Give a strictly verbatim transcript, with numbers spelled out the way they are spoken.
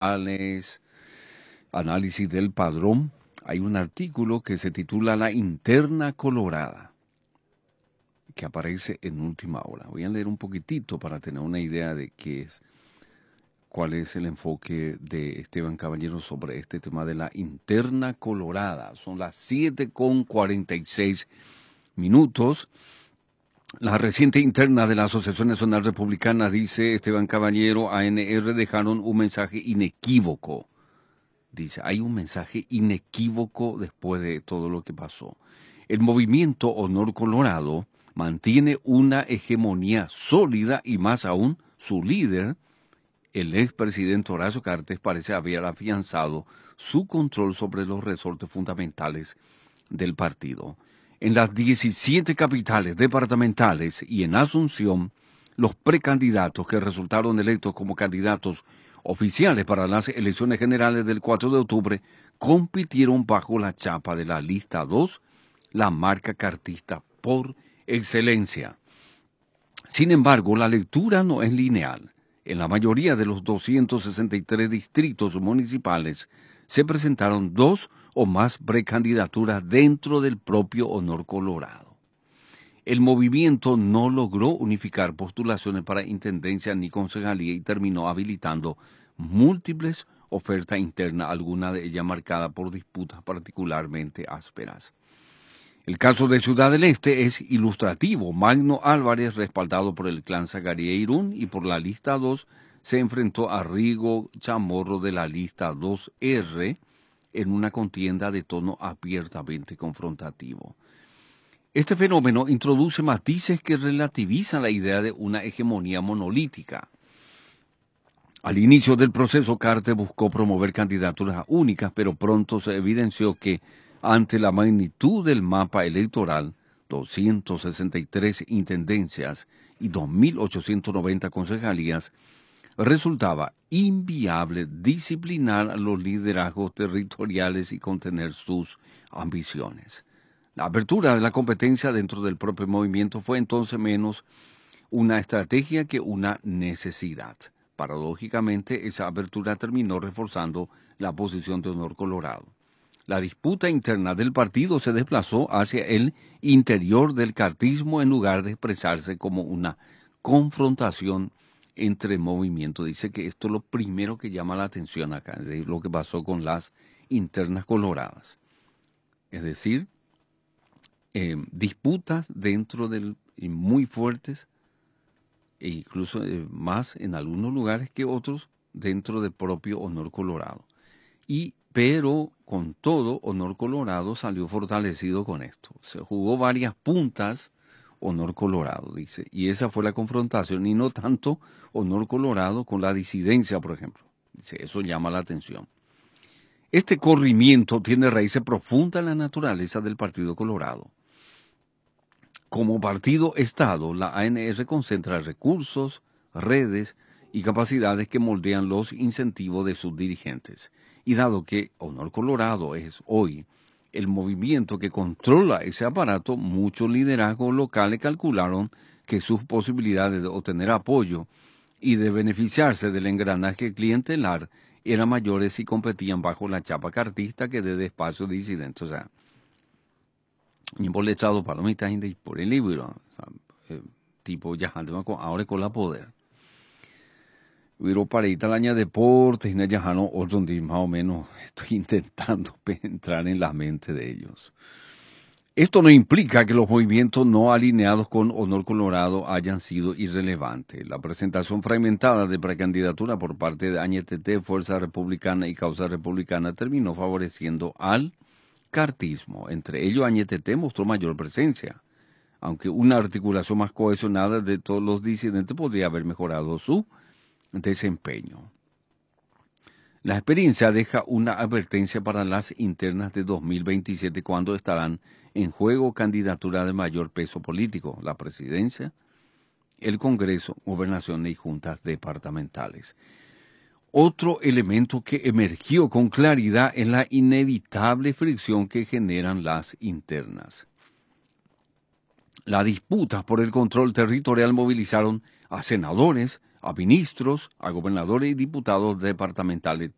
electorales, análisis del padrón. Hay un artículo que se titula La Interna Colorada, que aparece en Última Hora. Voy a leer un poquitito para tener una idea de qué es, cuál es el enfoque de Esteban Caballero sobre este tema de la Interna Colorada. Son las siete con cuarenta y seis minutos. La reciente interna de la Asociación Nacional Republicana, dice Esteban Caballero, A N R dejaron un mensaje inequívoco. Dice, hay un mensaje inequívoco después de todo lo que pasó. El movimiento Honor Colorado mantiene una hegemonía sólida y más aún su líder, el expresidente Horacio Cartes, parece haber afianzado su control sobre los resortes fundamentales del partido. En las diecisiete capitales departamentales y en Asunción, los precandidatos que resultaron electos como candidatos oficiales para las elecciones generales del cuatro de octubre compitieron bajo la chapa de la lista dos, la marca cartista por excelencia. Sin embargo, la lectura no es lineal. En la mayoría de los doscientos sesenta y tres distritos municipales se presentaron dos o más precandidaturas dentro del propio Honor Colorado. El movimiento no logró unificar postulaciones para intendencia ni concejalía y terminó habilitando múltiples ofertas internas, algunas de ellas marcadas por disputas particularmente ásperas. El caso de Ciudad del Este es ilustrativo. Magno Álvarez, respaldado por el clan Zacarías Irún y por la lista dos, se enfrentó a Rigo Chamorro de la lista dos R en una contienda de tono abiertamente confrontativo. Este fenómeno introduce matices que relativizan la idea de una hegemonía monolítica. Al inicio del proceso, Cartes buscó promover candidaturas únicas, pero pronto se evidenció que, ante la magnitud del mapa electoral, doscientas sesenta y tres intendencias y dos mil ochocientas noventa concejalías, resultaba inviable disciplinar los liderazgos territoriales y contener sus ambiciones. La apertura de la competencia dentro del propio movimiento fue entonces menos una estrategia que una necesidad. Paradójicamente, esa apertura terminó reforzando la posición de Honor Colorado. La disputa interna del partido se desplazó hacia el interior del cartismo en lugar de expresarse como una confrontación entre movimientos. Dice que esto es lo primero que llama la atención acá, de lo que pasó con las internas coloradas. Es decir, eh, disputas dentro del, y muy fuertes, e incluso eh, más en algunos lugares que otros, dentro del propio Honor Colorado. Y, pero con todo, Honor Colorado salió fortalecido con esto. Se jugó varias puntas Honor Colorado, dice, y esa fue la confrontación, y no tanto Honor Colorado con la disidencia, por ejemplo. Dice, eso llama la atención. Este corrimiento tiene raíces profundas en la naturaleza del Partido Colorado. Como partido-estado, la A N R concentra recursos, redes y capacidades que moldean los incentivos de sus dirigentes. Y dado que Honor Colorado es hoy el movimiento que controla ese aparato, muchos liderazgos locales calcularon que sus posibilidades de obtener apoyo y de beneficiarse del engranaje clientelar eran mayores si competían bajo la chapa cartista que desde espacios disidentes. O sea, impolestado para la gente por el libro, o sea, eh, tipo ya ahora con la poder. Hubo para Italaña Deportes, y Nayajano, otro donde más o menos estoy intentando entrar en la mente de ellos. Esto no implica que los movimientos no alineados con Honor Colorado hayan sido irrelevantes. La presentación fragmentada de precandidatura por parte de Añetete, Fuerza Republicana y Causa Republicana terminó favoreciendo al cartismo. Entre ellos, Añetete mostró mayor presencia, aunque una articulación más cohesionada de todos los disidentes podría haber mejorado su desempeño. La experiencia deja una advertencia para las internas de dos mil veintisiete, cuando estarán en juego candidaturas de mayor peso político, la presidencia, el Congreso, gobernaciones y juntas departamentales. Otro elemento que emergió con claridad es la inevitable fricción que generan las internas. Las disputas por el control territorial movilizaron a senadores, a ministros, a gobernadores y diputados departamentales,